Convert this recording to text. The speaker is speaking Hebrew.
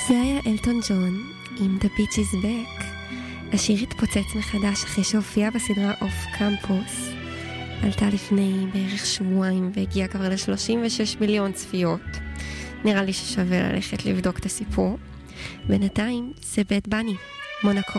זה היה אלטון ג'ון עם The Beach is Back. השיר התפוצץ מחדש אחרי שהופיע בסדרה אוף קמפוס. עלתה לפני בערך שבועיים והגיעה כבר ל-36 מיליון צפיות. נראה לי ששווה ללכת לבדוק את הסיפור. בינתיים זה בית בני, מונקו.